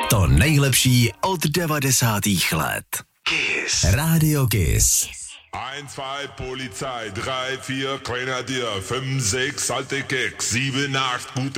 To nejlepší od 90. let. Kiss. Radio Kiss. 1, 2, Polizei, 3, 4, Grenadier, 5, 6, alte Keks, 7, 8, gute